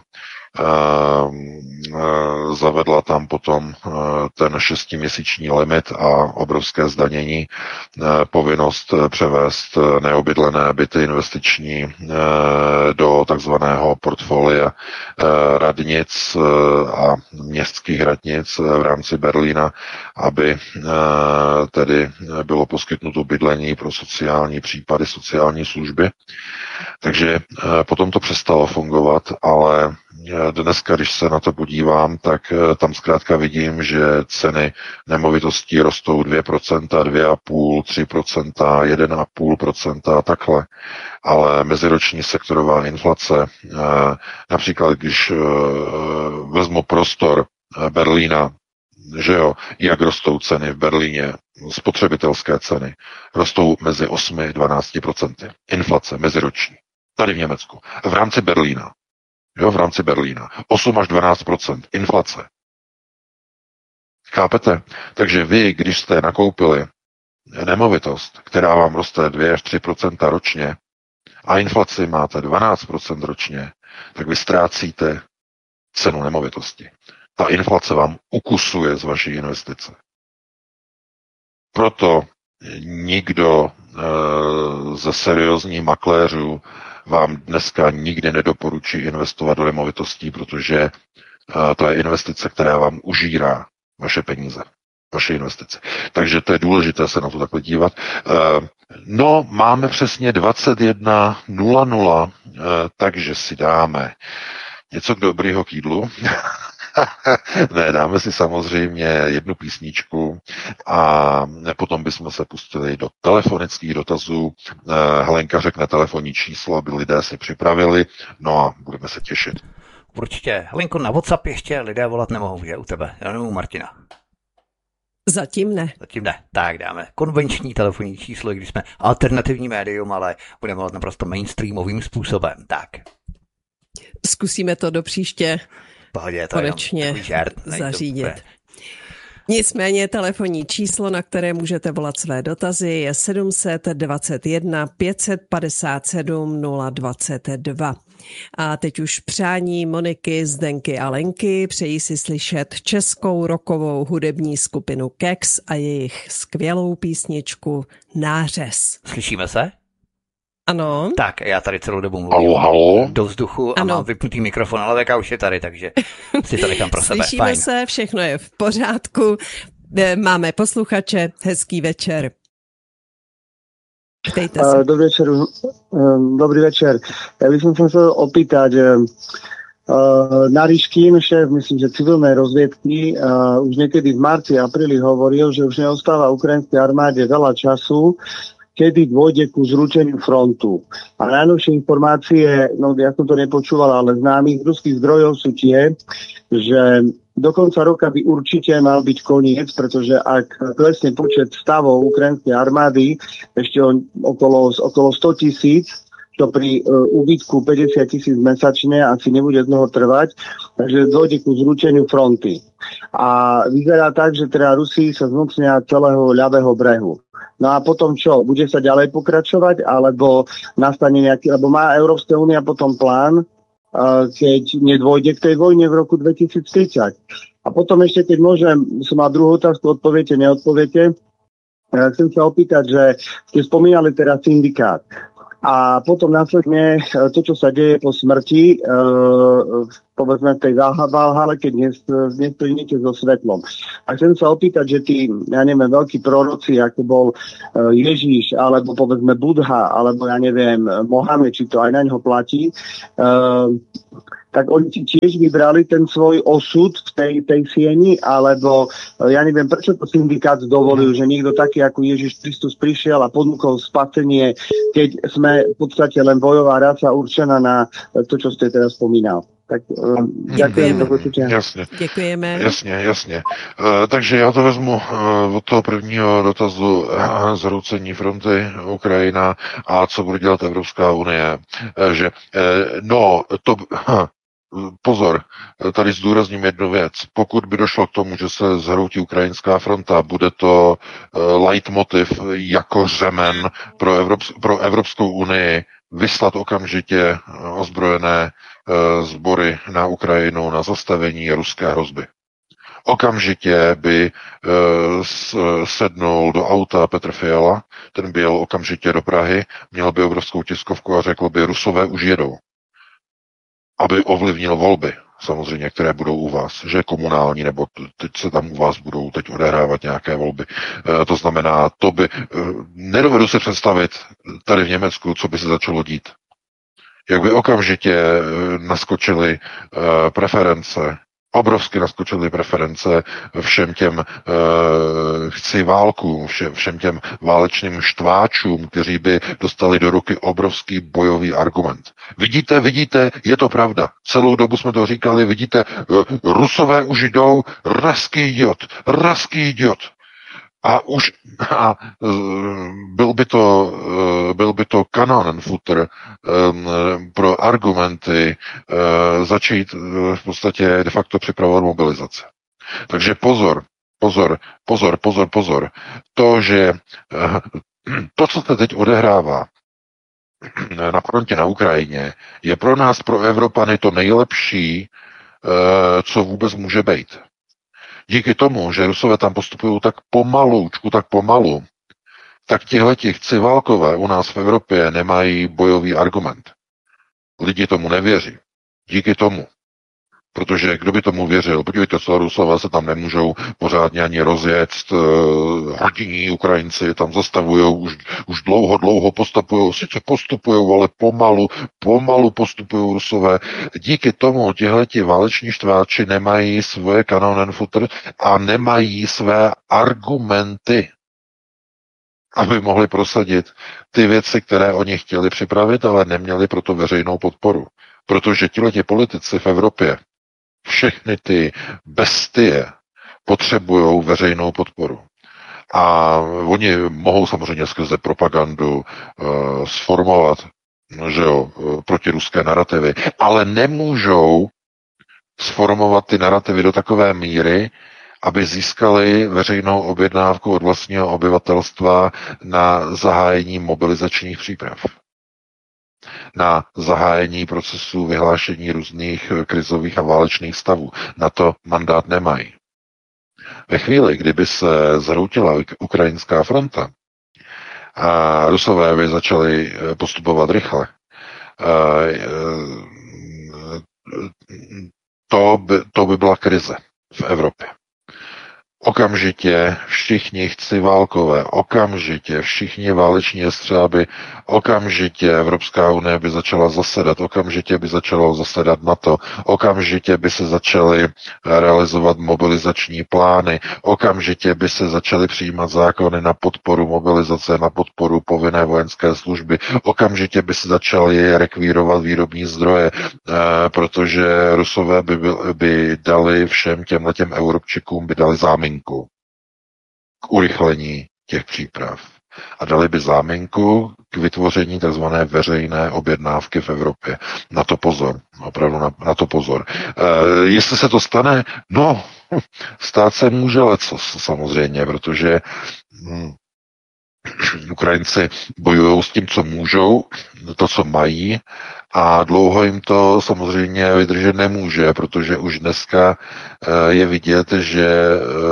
zavedla tam potom ten šestiměsíční limit a obrovské zdanění, povinnost převést neobydlené byty investiční do takzvaného portfolia radnic a městských radnic v rámci Berlína, aby tedy bylo poskytnuto bydlení pro sociální případy, sociální služby. Takže potom to přestalo fungovat, ale dneska, když se na to podívám, tak tam zkrátka vidím, že ceny nemovitostí rostou dvě procenta, dvě celá pět, tři procenta, jedna celá pět procenta a takhle. Ale meziroční sektorová inflace, například když vezmu prostor Berlína, že jo, jak rostou ceny v Berlíně, spotřebitelské ceny, rostou mezi osm a dvanáct procenty. Inflace meziroční. Tady v Německu. V rámci Berlína. Jo, v rámci Berlína. osm až dvanáct procent inflace. Chápete? Takže vy, když jste nakoupili nemovitost, která vám roste dvě až tři procenta ročně a inflaci máte dvanáct procent ročně, tak vy ztrácíte cenu nemovitosti. Ta inflace vám ukusuje z vaší investice. Proto nikdo e, ze seriózních makléřů vám dneska nikdy nedoporučí investovat do nemovitostí, protože e, to je investice, která vám užírá vaše peníze, vaše investice. Takže to je důležité se na to takhle dívat. E, no, máme přesně dvacet jedna nula nula, e, takže si dáme něco k dobrýho k jídlu. Ne, dáme si samozřejmě jednu písničku a potom bychom se pustili do telefonických dotazů. Helenka řekne telefonní číslo, aby lidé si připravili, no a budeme se těšit. Určitě. Helenko, na WhatsApp ještě lidé volat nemohou, je u tebe, já nevím, Martina. Zatím ne. Zatím ne. Tak dáme konvenční telefonní číslo, když jsme alternativní médium, ale budeme volat naprosto mainstreamovým způsobem. Tak. Zkusíme to do příště. Pohodě, to konečně žert, zařídit. Dobré. Nicméně telefonní číslo, na které můžete volat své dotazy, je sedm set dvacet jedna pět set padesát sedm nula dvacet dva. A teď už přání Moniky, Zdenky a Lenky. Přejí si slyšet českou rockovou hudební skupinu Kex a jejich skvělou písničku Nářez. Slyšíme se? Ano. Tak, já tady celou dobu mluvím halo, halo. do vzduchu a ano. Mám vypnutý mikrofon, ale Veka už je tady, takže si to nechám pro sebe. Slyšíme Fajn. se, všechno je v pořádku. Máme posluchače, hezký večer. Ptejte se. Dobrý večer. Dobrý večer. Ja by som sa chcel opýtať, Naryškin, šéf, myslím, že civilnej rozviedky, už niekedy v marci, apríli hovoril, že už neostáva ukrajinskej armáde veľa času kedy dôjde ku zrúteniu frontu. A najnovšie informácie, no ja som to nepočúval, ale známych ruských zdrojov sú tie, že do konca roka by určite mal byť koniec, pretože ak klesne počet stavov ukrajinskej armády ešte okolo, okolo sto tisíc, to pri uh, úbytku päťdesiat tisíc mesačne asi nebude dlho trvať, takže dôjde ku zrúteniu fronty. A vyzerá tak, že teda Rusi sa zmocnia celého ľavého brehu. No a potom čo? Bude sa ďalej pokračovať, alebo nastane nejaký, lebo má Európska únia potom plán, uh, keď nedôjde k tej vojne v roku dvetisíctridsať. A potom ešte, keď môžem, som mal druhú otázku, odpoviete, neodpoviete. Uh, chcem sa opýtať, že ste spomínali teraz syndikát. A potom následne to, čo sa deje po smrti, e, povedzme v tej Valhale, keď dnes, dnes prídete so svetlom. A chcem sa opýtať, že tí, ja neviem, veľkí proroci, ako bol Ježíš, alebo povedzme Budha, alebo ja neviem, Mohamed, či to aj na ňo platí, e, tak oni si tiež vybrali ten svoj osud v tej, tej sieni, alebo ja neviem, prečo to syndikát dovolil, že niekto taký ako Ježiš Kristus prišiel a ponúkol spasenie, keď sme v podstate len bojová rasa určená na to, čo ste teraz spomínal. Tak um, ďakujem. Jasně. Děkujeme. Jasně, jasně. Uh, takže já to vezmu uh, od toho prvního dotazu uh, zhroucení fronty Ukrajina a co bude dělat Evropská unie. Uh, že, uh, no, to... Uh, Pozor, tady zdůrazním jednu věc. Pokud by došlo k tomu, že se zhroutí ukrajinská fronta, bude to uh, leitmotiv jako řemen pro, Evrops- pro Evropskou unii vyslat okamžitě ozbrojené uh, sbory na Ukrajinu na zastavení ruské hrozby. Okamžitě by uh, sednul do auta Petr Fiala, ten byl okamžitě do Prahy, měl by obrovskou tiskovku a řekl by, Rusové už jedou. Aby ovlivnil volby, samozřejmě, které budou u vás, že komunální, nebo teď se tam u vás budou teď odehrávat nějaké volby. E, to znamená, to by, e, nedovedu si představit tady v Německu, co by se začalo dít. Jak by okamžitě e, naskočily e, preference, obrovsky naskočily preference všem těm e, chci válku, všem, všem těm válečným štváčům, kteří by dostali do ruky obrovský bojový argument. Vidíte, vidíte, je to pravda. Celou dobu jsme to říkali, vidíte, Rusové už jdou, raský idiot, raský idiot. A už a byl by to, byl by to kanon footer pro argumenty začít v podstatě de facto připravovat mobilizace. Takže pozor, pozor, pozor, pozor, pozor. To, že to, co se teď odehrává na frontě na Ukrajině, je pro nás, pro Evropany, to nejlepší, co vůbec může být. Díky tomu, že Rusové tam postupují tak pomaloučku, tak pomalu, tak tihleti civalkové u nás v Evropě nemají bojový argument. Lidi tomu nevěří. Díky tomu. Protože kdo by tomu věřil? Podívejte, co Rusové se tam nemůžou pořádně ani rozjet, hrdiní Ukrajinci tam zastavují, už, už dlouho, dlouho postupují, sice postupují, ale pomalu, pomalu postupují Rusové. Díky tomu tihleti váleční štváči nemají svoje kanonenfutter a nemají své argumenty, aby mohli prosadit ty věci, které oni chtěli připravit, ale neměli proto veřejnou podporu. Protože tihleti politici v Evropě, všechny ty bestie potřebují veřejnou podporu. A oni mohou samozřejmě skrze propagandu uh, sformovat, že jo, protiruské narrativy, ale nemůžou sformovat ty narrativy do takové míry, aby získali veřejnou objednávku od vlastního obyvatelstva na zahájení mobilizačních příprav, na zahájení procesů vyhlášení různých krizových a válečných stavů. Na to mandát nemají. Ve chvíli, kdyby se zhroutila ukrajinská fronta a Rusové by začali postupovat rychle, to by, to by byla krize v Evropě. Okamžitě všichni chci válkové, okamžitě všichni váleční jestřáby, okamžitě Evropská unie by začala zasedat, okamžitě by začalo zasedat NATO, okamžitě by se začaly realizovat mobilizační plány, okamžitě by se začaly přijímat zákony na podporu mobilizace, na podporu povinné vojenské služby, okamžitě by se začaly rekvírovat výrobní zdroje, protože Rusové by, by, by dali všem těmhletěm Evropčikům by dali záminku k urychlení těch příprav. A dali by záminku k vytvoření tzv. Veřejné objednávky v Evropě. Na to pozor. Opravdu na, na to pozor. E, jestli se to stane, no, stát se může lecos samozřejmě, protože hm, Ukrajinci bojují s tím, co můžou, to, co mají, a dlouho jim to samozřejmě vydržet nemůže, protože už dneska je vidět, že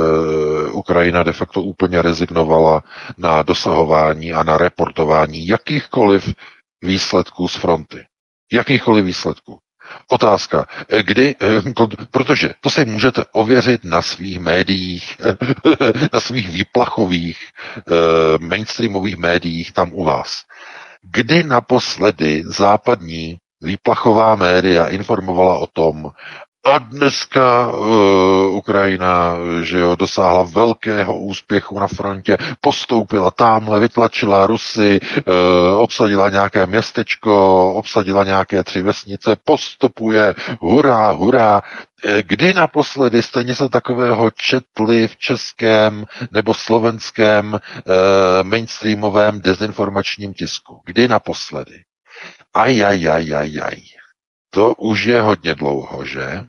Ukrajina de facto úplně rezignovala na dosahování a na reportování jakýchkoliv výsledků z fronty. Jakýchkoliv výsledků. Otázka, kdy, protože to si můžete ověřit na svých médiích, na svých výplachových mainstreamových médiích tam u vás. Kdy naposledy západní výplachová média informovala o tom, a dneska uh, Ukrajina, že jo, dosáhla velkého úspěchu na frontě, postoupila tamhle, vytlačila Rusy, uh, obsadila nějaké městečko, obsadila nějaké tři vesnice, postupuje, hurá, hurá. Kdy naposledy jste něco takového četli v českém nebo slovenském uh, mainstreamovém dezinformačním tisku? Kdy naposledy? Aj, aj, aj, aj, aj. To už je hodně dlouho, že?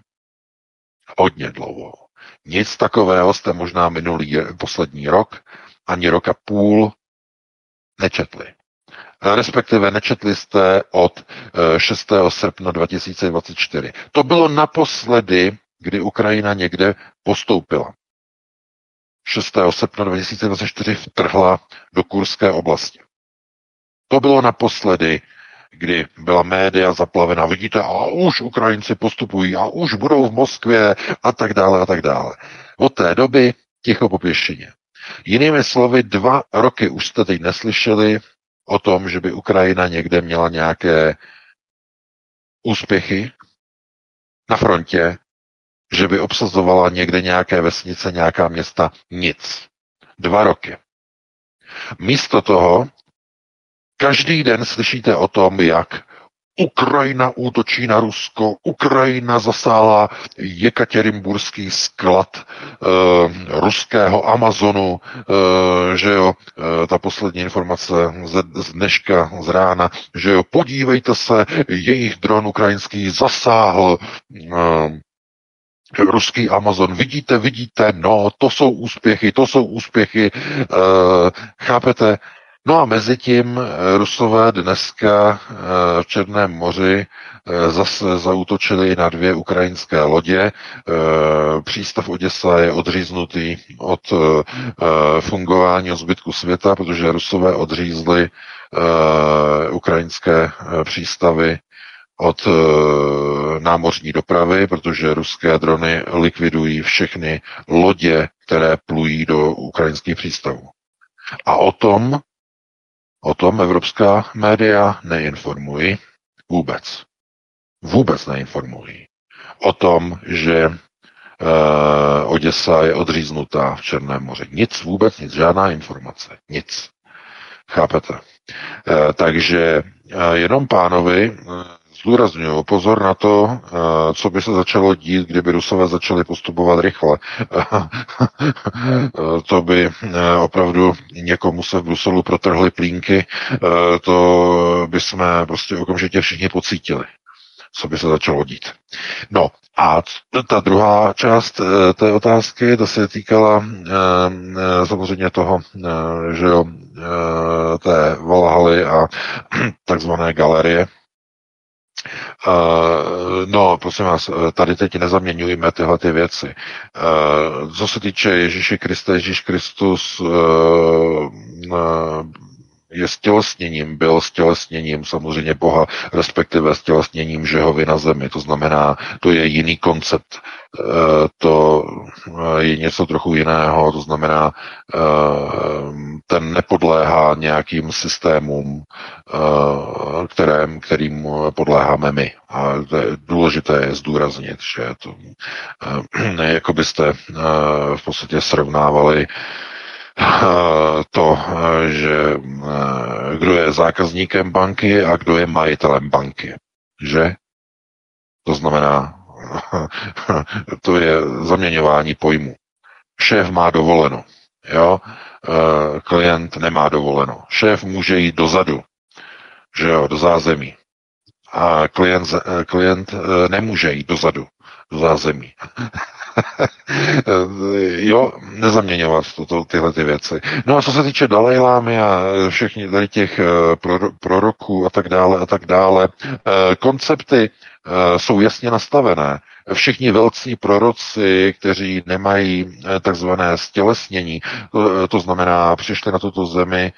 Hodně dlouho. Nic takového jste možná minulý poslední rok, ani rok a půl nečetli. Respektive nečetli jste od šestého srpna dva tisíce dvacet čtyři. To bylo naposledy, kdy Ukrajina někde postoupila. šestého srpna dva tisíce dvacet čtyři vtrhla do Kurské oblasti. To bylo naposledy, kdy byla média zaplavena, vidíte, a už Ukrajinci postupují, a už budou v Moskvě, a tak dále, a tak dále. Od té doby ticho po pěšině. Jinými slovy, dva roky už jste teď neslyšeli o tom, že by Ukrajina někde měla nějaké úspěchy na frontě, že by obsazovala někde nějaké vesnice, nějaká města, nic. Dva roky. Místo toho každý den slyšíte o tom, jak Ukrajina útočí na Rusko, Ukrajina zasáhla jekatěrinburský sklad e, ruského Amazonu, e, že jo, e, ta poslední informace z, z dneška, z rána, že jo, podívejte se, jejich dron ukrajinský zasáhl e, ruský Amazon. Vidíte, vidíte, no, to jsou úspěchy, to jsou úspěchy, e, chápete? No a mezi tím Rusové dneska v Černém moři zase zaútočili na dvě ukrajinské lodě. Přístav Oděsa je odříznutý od fungování zbytku světa, protože Rusové odřízli ukrajinské přístavy od námořní dopravy, protože ruské drony likvidují všechny lodě, které plují do ukrajinských přístavů. A o tom O tom evropská média neinformují vůbec. Vůbec neinformují. O tom, že e, Oděsa je odříznutá v Černém moři. Nic, vůbec nic, žádná informace. Nic. Chápete? E, takže e, jenom pánovi zdůrazňuji pozor na to, co by se začalo dít, kdyby Rusové začali postupovat rychle. To by opravdu někomu se v Bruselu protrhly plínky, to by jsme prostě okamžitě všichni pocítili, co by se začalo dít. No a ta druhá část té otázky, ta se týkala samozřejmě toho, že jo, té Valhaly a takzvané galerie. Uh, no, prosím vás, tady teď nezaměňujeme tyhle ty věci. Uh, co se týče Ježíše Krista, Ježíš Kristus uh, uh, je stělesněním, byl stělesněním samozřejmě Boha, respektive stělesněním Žehovy na zemi. To znamená, to je jiný koncept. To je něco trochu jiného, to znamená, ten nepodléhá nějakým systémům, kterým, kterým podléháme my. A důležité je zdůraznit, že to ne, jako byste v podstatě srovnávali to, že kdo je zákazníkem banky a kdo je majitelem banky. Že? To znamená, to je zaměňování pojmu. Šéf má dovoleno, jo? Klient nemá dovoleno. Šéf může jít dozadu, že jo, do zázemí. A klient, klient nemůže jít dozadu, do zázemí. Jo, nezaměňovat toto, tyhle ty věci. No a co se týče Dalajlámy a všech tady těch proroků a tak dále a tak dále, koncepty jsou jasně nastavené. Všichni velcí proroci, kteří nemají takzvané stělesnění, to, to znamená, přišli na tuto zemi,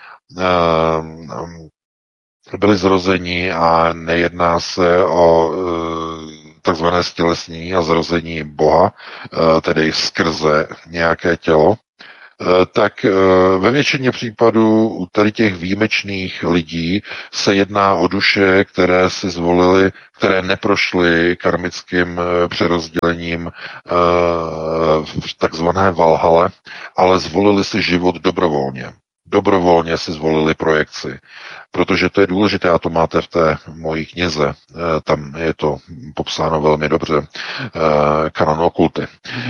byli zrozeni a nejedná se o takzvané stělesnění a zrození Boha, tedy skrze nějaké tělo, tak ve většině případů u tady těch výjimečných lidí se jedná o duše, které si zvolili, které neprošly karmickým přerozdělením v takzvané Valhale, ale zvolili si život dobrovolně. Dobrovolně si zvolili projekci, protože to je důležité, a to máte v té mojí knize, tam je to popsáno velmi dobře, Kanon okulty.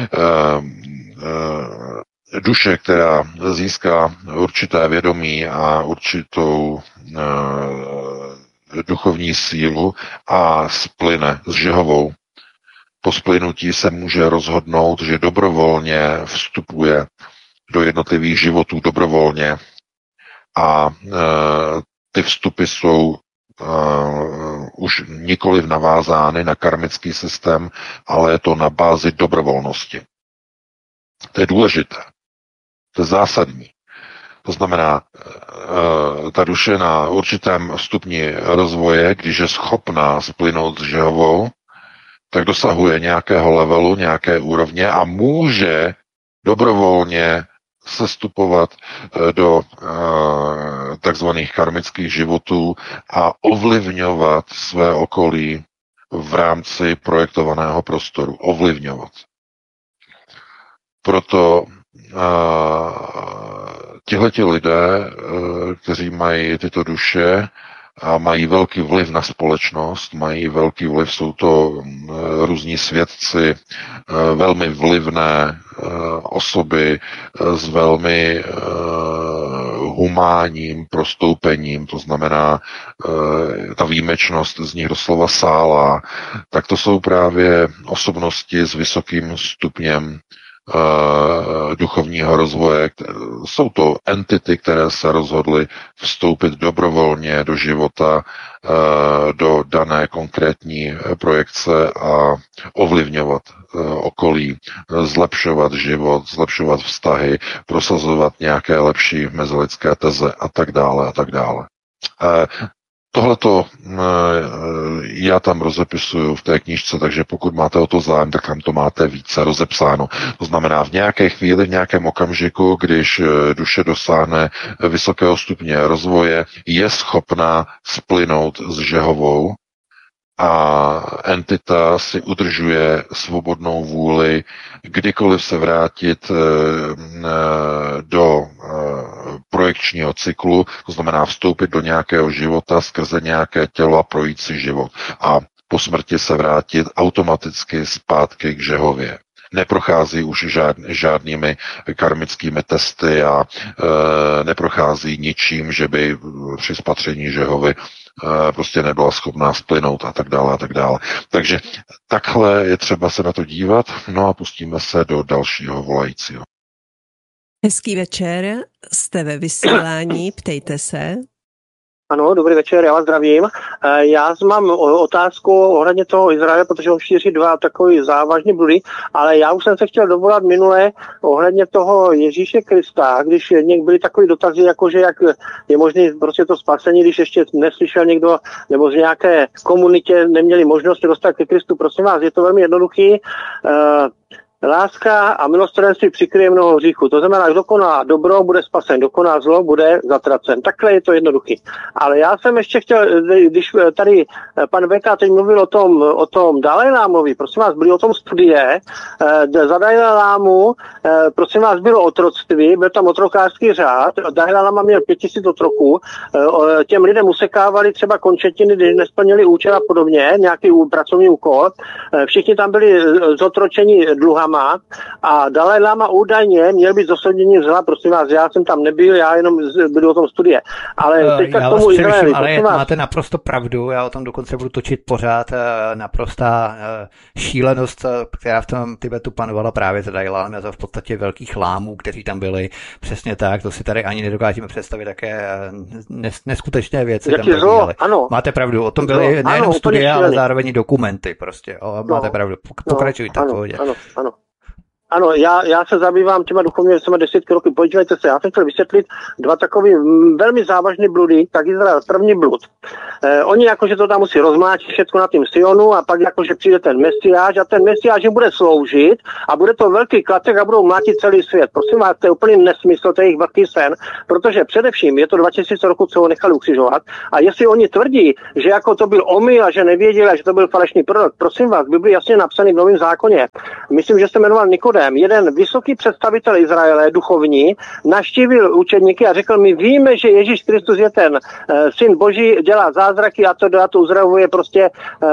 Duše, která získá určité vědomí a určitou duchovní sílu a splyne s Žehovou, po splynutí se může rozhodnout, že dobrovolně vstupuje do jednotlivých životů dobrovolně a e, ty vstupy jsou e, už nikoliv navázány na karmický systém, ale je to na bázi dobrovolnosti. To je důležité. To je zásadní. To znamená, e, ta duše na určitém stupni rozvoje, když je schopná splynout s Žehovou, tak dosahuje nějakého levelu, nějaké úrovně a může dobrovolně sestupovat do e, takzvaných karmických životů a ovlivňovat své okolí v rámci projektovaného prostoru. Ovlivňovat. Proto e, tihleti lidé, e, kteří mají tyto duše a mají velký vliv na společnost, mají velký vliv, jsou to různí svědci, velmi vlivné osoby s velmi humánním prostoupením, to znamená ta výjimečnost z nich doslova sálá, tak to jsou právě osobnosti s vysokým stupněm duchovního rozvoje. Jsou to entity, které se rozhodly vstoupit dobrovolně do života, do dané konkrétní projekce a ovlivňovat okolí, zlepšovat život, zlepšovat vztahy, prosazovat nějaké lepší mezilidské teze a tak dále a tak dále. Tohleto já tam rozepisuju v té knížce, takže pokud máte o to zájem, tak tam to máte více rozepsáno. To znamená, v nějaké chvíli, v nějakém okamžiku, když duše dosáhne vysokého stupně rozvoje, je schopná splynout s Žehovou a entita si udržuje svobodnou vůli kdykoliv se vrátit do projekčního cyklu, to znamená vstoupit do nějakého života skrze nějaké tělo a projít si život. A po smrti se vrátit automaticky zpátky k Žehově. Neprochází už žád, žádnými karmickými testy a e, neprochází ničím, že by při spatření Žehovy e, prostě nebyla schopná splynout a tak dále a tak dále. Takže takhle je třeba se na to dívat, no a pustíme se do dalšího volajícího. Hezký večer, jste ve vysílání, ptejte se. Ano, dobrý večer, já vás zdravím. Já mám otázku ohledně toho Izraele, protože on šíří dva takový závažný bludy, ale já už jsem se chtěl dovolat minule ohledně toho Ježíše Krista, když byly takový dotazy, jakože jak je možné prostě to spasení, když ještě neslyšel někdo, nebo z nějaké komunitě neměli možnost se dostat ke Kristu. Prosím vás, je to velmi jednoduchý. Láska a milosrdenství přikryje mnoho hříchů. To znamená, kdo koná dobro, bude spasen, kdo koná zlo, bude zatracen. Takhle je to jednoduchý. Ale já jsem ještě chtěl, když tady pan Beka teď mluvil o tom, o tom Dalajlámovi, prosím vás, byly o tom studie, za Dalajlámu, prosím vás, bylo otroctví, byl tam otrokářský řád, Dalajláma měl pět tisíc otroků, těm lidem usekávali třeba končetiny, když nesplnili účel a podobně, nějaký pracovní úkol, všichni tam byli zotročeni dluhama, a Dalajláma údajně měl být zosodění zla, prosím vás, já jsem tam nebyl, já jenom byl o tom studie. Ale teďka já k tomu Izraeli, ale vás. Máte naprosto pravdu, já o tom dokonce budu točit pořád, naprostá šílenost, která v tom Tibetu panovala právě za Dalajlámy a za v podstatě velkých lámů, kteří tam byli, přesně tak, to si tady ani nedokážeme představit, také neskutečné věci Jaký tam zlo, byly. ano. Máte pravdu, o tom byly no, nejenom ano, studie, ale zároveň dokumenty prostě, o, máte no, pravdu, pokračujte. No, ano, ano, ano. Ano, já, já se zabývám těma duchovními věcmi desítky roky. Podívejte se, já jsem chtěl vysvětlit dva takový velmi závažný bludy. Tak Izrael, první blud. Eh, oni jakože to tam musí rozmlátit všechno na tím Sionu a pak jakože přijde ten Mesiáš a ten Mesiáš jim bude sloužit a bude to velký klatek a budou mlátit celý svět. Prosím vás, to je úplný nesmysl, to je jejich velký sen, protože především je to dva tisíce roků, co ho nechali ukřižovat a jestli oni tvrdí, že jako to byl omyl a že nevěděli a že to byl falešný prorok, prosím vás, by byl jasně napsaný v Novém zákoně. Myslím, že se jmenoval Nikodém. Jeden vysoký představitel Izraele, duchovní, navštívil učedníky a řekl, my víme, že Ježíš Kristus je ten uh, syn Boží, dělá zázraky a to, a to uzdravuje, prostě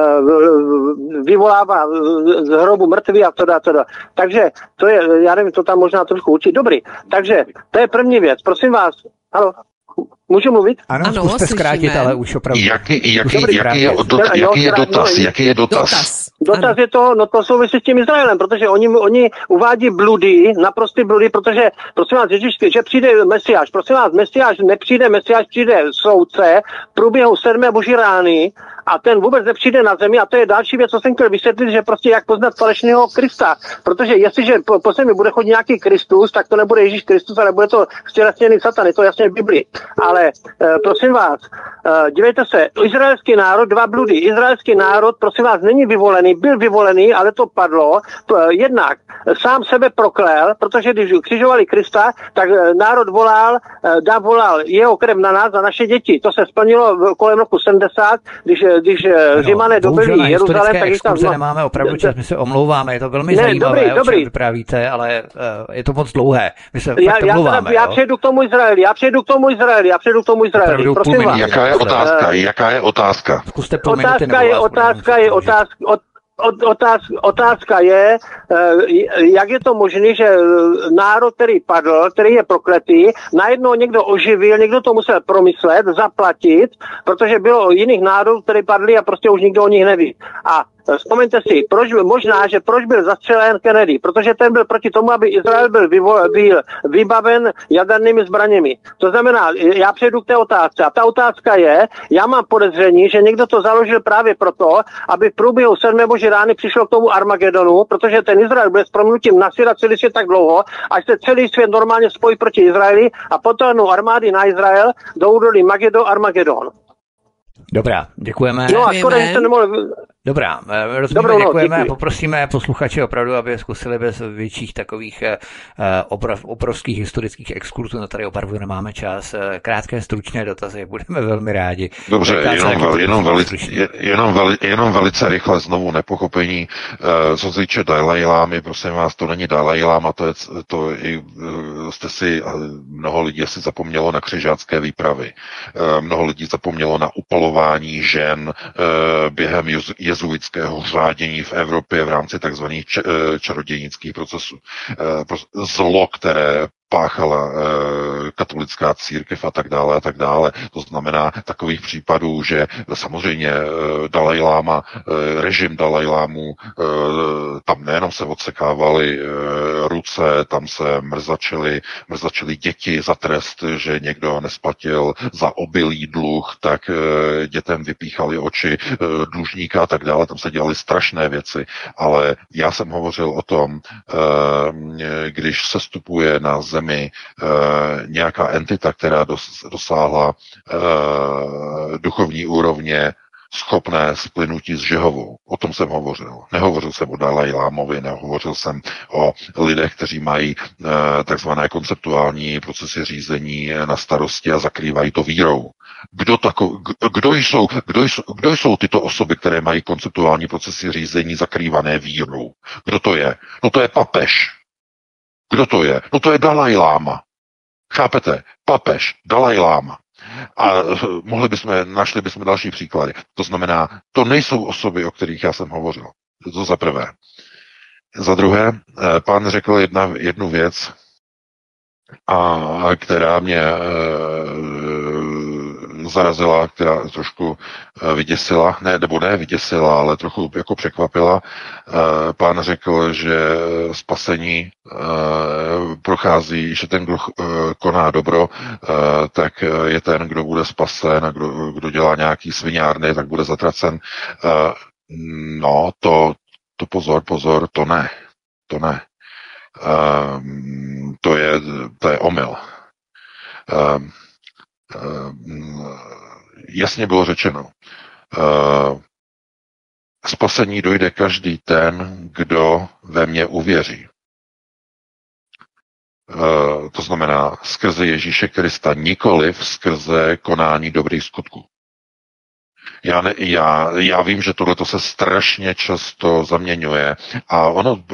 uh, vyvolává z hrobu mrtvý a to, a to. Takže to je, já nevím, to tam možná trošku učit. Dobrý, takže to je první věc. Prosím vás, halo. Můžu mluvit? Ano, ano zkuste zkrátit, ale už opravdu. Jaký, jaký, jaký, jaký, je, do, jaký je dotaz? Jaký je dotaz? Dotaz, dotaz je to, no to souvisí s tím Izraelem, protože oni, oni uvádí bludy, naprostý bludy, protože, prosím vás, Ježíš, že přijde Mesiáš, prosím vás, Mesiáš nepřijde, Mesiáš přijde soudce v průběhu sedmé boží rány a ten vůbec nepřijde na zemi a to je další věc, co jsem chtěl vysvětlit, že prostě jak poznat falešného Krista, protože jestliže po, po zemi bude chodit nějaký Kristus, tak to nebude Ježíš Kristus, ale bude to stělesněný Satan, je to jasně v Biblii. Ale e, prosím vás, e, dívejte se, izraelský národ, dva bludy, izraelský národ, prosím vás, není vyvolený, byl vyvolený, ale to padlo, e, jednak sám sebe proklel, protože když křižovali Krista, tak e, národ volal, e, Dáv volal jeho krev na nás, na naše děti. To se splnilo kolem roku sedmdesát, když, když ano, Římané dobili Jeruzalém, tak jich tam... No, nemáme opravdu čas, my se omlouváme, je to velmi ne, zajímavé, dobrý, o čem dobrý. vyprávíte, ale uh, je to moc dlouhé. My se já, já, teda, já přejdu k tomu Izraeli, já přejdu k tomu Izraeli, já přejdu k tomu Izraeli. Prosím vás. Jaká je otázka? Jaká je otázka? Zkuste půl otázka minuty, je, otázka je, otázka, od, Otázka, otázka je, jak je to možné, že národ, který padl, který je prokletý, najednou někdo oživil, někdo to musel promyslet, zaplatit, protože bylo jiných národů, který padli a prostě už nikdo o nich neví. A vzpomeňte si, proč, možná, že proč byl zastřelen Kennedy, protože ten byl proti tomu, aby Izrael byl, vyvo, byl vybaven jadernými zbraněmi. To znamená, já přejdu k té otázce a ta otázka je, já mám podezření, že někdo to založil právě proto, aby v průběhu sedmé boží rány přišlo k tomu Armagedonu, protože ten Izrael bude s prominutím nasírat celý svět tak dlouho, až se celý svět normálně spojí proti Izraeli a potom armády na Izrael do údolí Magedon, Armagedon. Dobrá, děkujeme. No a škoda, že jste nemohli... Dobrá, rozumíme, děkujeme a poprosíme posluchače opravdu, aby zkusili bez větších takových oprav, obrovských historických exkurzů, no tady opravdu nemáme čas, krátké stručné dotazy, budeme velmi rádi. Dobře, jenom, vel, jenom, veli, jenom, veli, jenom velice rychle znovu nepochopení, co se týče Dalajlámy, prosím vás, to není Dalajláma, to je, to i, jste si, mnoho lidí si zapomnělo na křižácké výpravy, mnoho lidí zapomnělo na upalování žen během jezuitského řádění v Evropě v rámci takzvaných čarodějnických procesů. Zlo, které páchala e, katolická církev a tak dále a tak dále. To znamená takových případů, že samozřejmě e, Dalajláma, e, režim Dalajlámu, e, tam nejenom se odsekávali e, ruce, tam se mrzačili, mrzačili děti za trest, že někdo nesplatil za obilý dluh, tak dětem vypíchali oči dlužníka a tak dále, tam se dělaly strašné věci, ale já jsem hovořil o tom, když se stupuje na zemi nějaká entita, která dosáhla duchovní úrovně schopné splynutí s Žehovou. O tom jsem hovořil. Nehovořil jsem o Dalaj Lámovi, nehovořil jsem o lidech, kteří mají e, takzvané konceptuální procesy řízení na starosti a zakrývají to vírou. Kdo, tako, kdo, jsou, kdo, jsou, kdo jsou tyto osoby, které mají konceptuální procesy řízení zakrývané vírou? Kdo to je? No to je papež. Kdo to je? No to je Dalaj Láma. Chápete? Papež, Dalaj Láma. A mohli bychom, našli bychom další příklady. To znamená, to nejsou osoby, o kterých já jsem hovořil. To za prvé. Za druhé, pán řekl jedna, jednu věc, a která mě e, zarazila, která trošku vyděsila, ne, nebo ne vyděsila, ale trochu jako překvapila. E, pán řekl, že spasení e, prochází, že ten, kdo e, koná dobro, e, tak je ten, kdo bude spasen, a kdo, kdo dělá nějaký sviňárny, tak bude zatracen. E, no, to, to pozor, pozor, to ne. To ne. Um, to je, to je omyl. Um, um, jasně bylo řečeno, uh, spasení dojde každý ten, kdo ve mně uvěří. Uh, to znamená skrze Ježíše Krista, nikoliv skrze konání dobrých skutků. Já, ne, já, já vím, že tohleto se strašně často zaměňuje a ono